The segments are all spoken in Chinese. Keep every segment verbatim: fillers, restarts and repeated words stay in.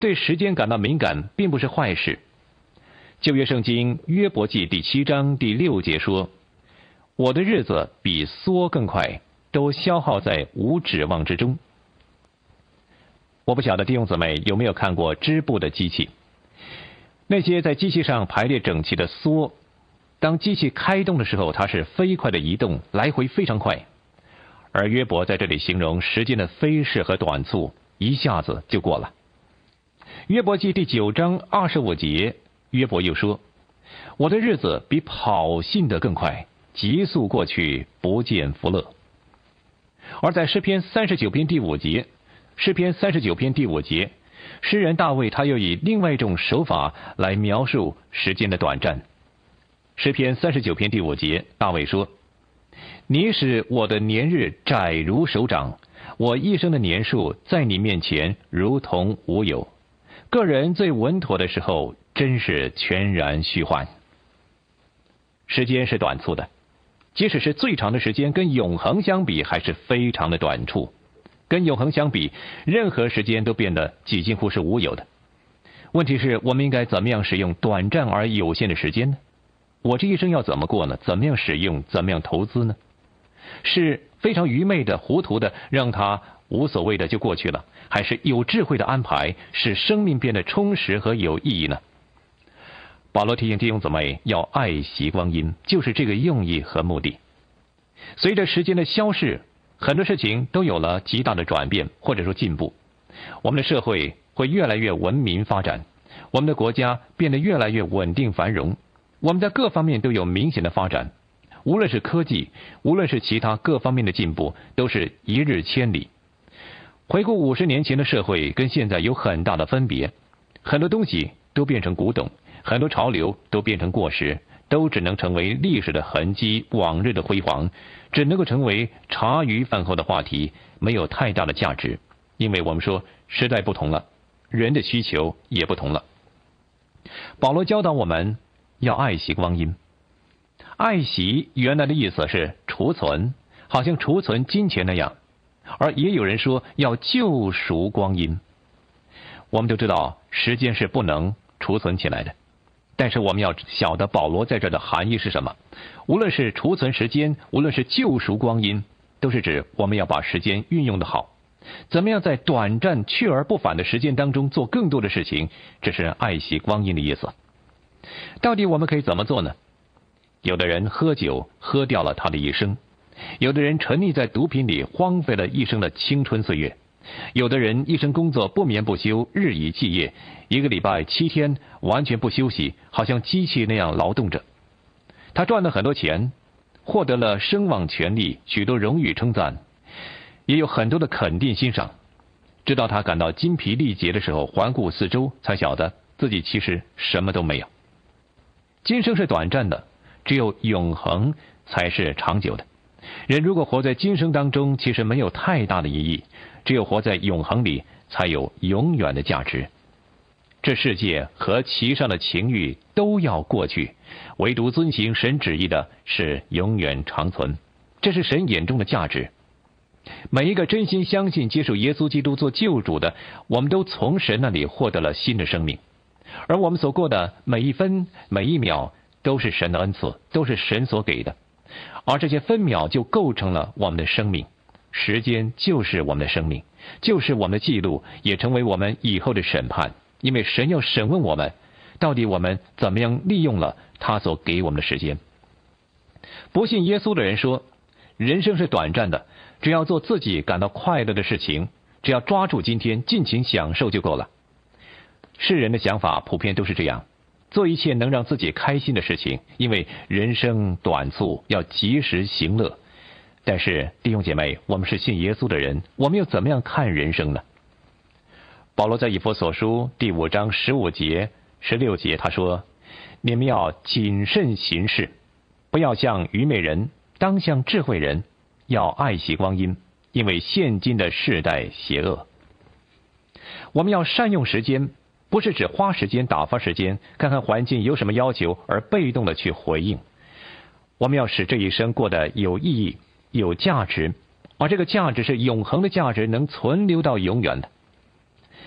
对时间感到敏感并不是坏事。旧约圣经约伯记第七章第六节说：“我的日子比梭更快，都消耗在无指望之中。”我不晓得弟兄姊妹有没有看过织布的机器，那些在机器上排列整齐的梭，当机器开动的时候，它是飞快的移动，来回非常快。而约伯在这里形容时间的飞逝和短促，一下子就过了。约伯记第九章二十五节，约伯又说：“我的日子比跑信的更快，急速过去，不见福乐。”而在诗篇三十九篇第五节，诗篇三十九篇第五节，诗人大卫他又以另外一种手法来描述时间的短暂。诗篇三十九篇第五节，大卫说：“你使我的年日窄如手掌，我一生的年数在你面前如同无有。个人最稳妥的时候，真是全然虚幻。”时间是短促的，即使是最长的时间，跟永恒相比，还是非常的短促。跟永恒相比，任何时间都变得几近乎是无有的。问题是，我们应该怎么样使用短暂而有限的时间呢？我这一生要怎么过呢？怎么样使用？怎么样投资呢？是非常愚昧的、糊涂的，让它无所谓的就过去了，还是有智慧的安排，使生命变得充实和有意义呢？保罗提醒弟兄姊妹要爱惜光阴，就是这个用意和目的。随着时间的消逝，很多事情都有了极大的转变，或者说进步。我们的社会会越来越文明发展，我们的国家变得越来越稳定繁荣，我们在各方面都有明显的发展。无论是科技，无论是其他各方面的进步，都是一日千里。回顾五十年前的社会跟现在有很大的分别，很多东西都变成古董，很多潮流都变成过时，都只能成为历史的痕迹，往日的辉煌，只能够成为茶余饭后的话题，没有太大的价值。因为我们说时代不同了，人的需求也不同了。保罗教导我们要爱惜光阴。爱惜原来的意思是储存，好像储存金钱那样，而也有人说要救赎光阴。我们都知道时间是不能储存起来的，但是我们要晓得保罗在这的含义是什么。无论是储存时间，无论是救赎光阴，都是指我们要把时间运用得好，怎么样在短暂去而不返的时间当中做更多的事情，这是爱惜光阴的意思。到底我们可以怎么做呢？有的人喝酒喝掉了他的一生，有的人沉溺在毒品里荒废了一生的青春岁月，有的人一生工作不眠不休，日以继夜，一个礼拜七天完全不休息，好像机器那样劳动着。他赚了很多钱，获得了声望权力，许多荣誉称赞，也有很多的肯定欣赏。直到他感到筋疲力竭的时候，环顾四周，才晓得自己其实什么都没有。今生是短暂的，只有永恒才是长久的。人如果活在今生当中，其实没有太大的意义，只有活在永恒里，才有永远的价值。这世界和其上的情欲都要过去，唯独遵行神旨意的是永远长存，这是神眼中的价值。每一个真心相信接受耶稣基督做救主的，我们都从神那里获得了新的生命，而我们所过的每一分每一秒都是神的恩赐，都是神所给的，而这些分秒就构成了我们的生命。时间就是我们的生命，就是我们的记录，也成为我们以后的审判。因为神要审问我们，到底我们怎么样利用了他所给我们的时间。不信耶稣的人说，人生是短暂的，只要做自己感到快乐的事情，只要抓住今天，尽情享受就够了。世人的想法普遍都是这样，做一切能让自己开心的事情，因为人生短促，要及时行乐。但是弟兄姐妹，我们是信耶稣的人，我们又怎么样看人生呢？保罗在以弗所书第五章十五节、十六节他说，你们要谨慎行事，不要像愚昧人，当像智慧人，要爱惜光阴，因为现今的世代邪恶。我们要善用时间，不是只花时间打发时间，看看环境有什么要求而被动的去回应。我们要使这一生过得有意义、有价值，而这个价值是永恒的价值，能存留到永远的。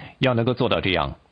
要能够做到这样，